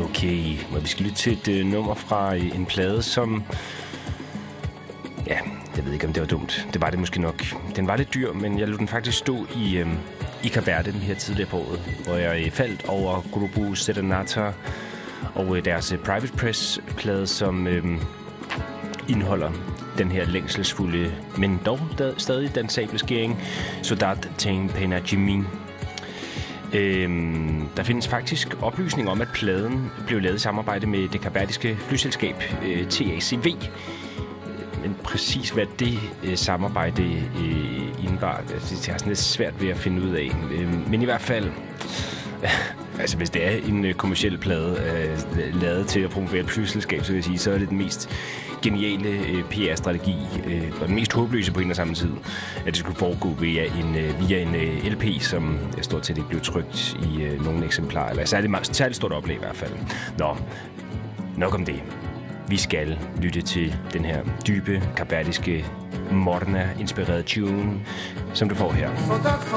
Okay, og vi skal lytte til et nummer fra en plade, som... Ja, jeg ved ikke, om det var dumt. Det var det måske nok. Den var lidt dyr, men jeg lod den faktisk stå i Kap Verde den her tidligere på året, hvor jeg faldt over Grupo Serenata og deres Private Press-plade, som indeholder den her længselsfulde, men dog stadig dansable skæring, Saudade Tem Pena de Mim. Der findes faktisk oplysning om, at pladen blev lavet i samarbejde med det kapverdiske flyselskab TACV. Men præcis hvad det samarbejde indebar, det er sådan lidt svært ved at finde ud af. Men i hvert fald, altså hvis det er en kommerciel plade lavet til at promovere et flyselskab, så vil jeg sige, så er det den mest geniale PR-strategi, og den mest håbløse på en og samme tid, at det skulle foregå via en LP, som stort set ikke blev trykt i nogle eksemplarer, eller særligt stort oplag i hvert fald. Nå, nok om det. Vi skal lytte til den her dybe, kapverdiske, Morna-inspirerede tune, som du får her.